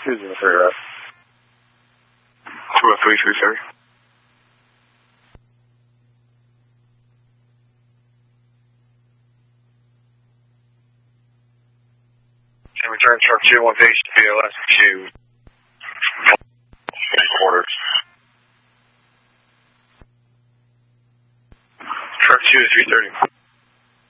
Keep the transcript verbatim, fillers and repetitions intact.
two zero three, right? two oh three, three thirty. Can return truck two one base B O S two. Quarters. Truck two is three thirty.